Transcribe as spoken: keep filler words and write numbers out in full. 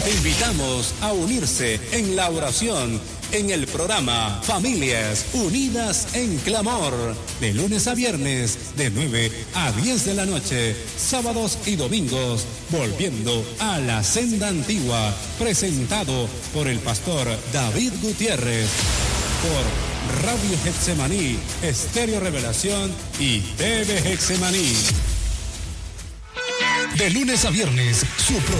Te invitamos a unirse en la oración en el programa Familias Unidas en Clamor, de lunes a viernes, de nueve a diez de la noche, sábados y domingos, volviendo a la senda antigua, presentado por el pastor David Gutiérrez, por Radio Getsemaní, Estéreo Revelación y T V Getsemaní. De lunes a viernes, su programa